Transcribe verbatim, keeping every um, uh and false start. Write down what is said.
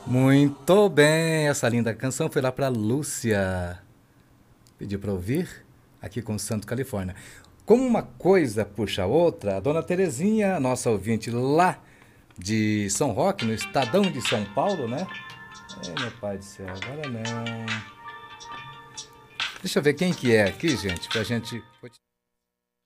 Muito bem, essa linda canção foi lá para Lúcia. Pediu para ouvir aqui com o Santo Califórnia. Como uma coisa puxa a outra, a dona Terezinha, nossa ouvinte lá de São Roque, no Estadão de São Paulo, né? É, meu pai do céu, agora não. Deixa eu ver quem que é aqui, gente, pra gente.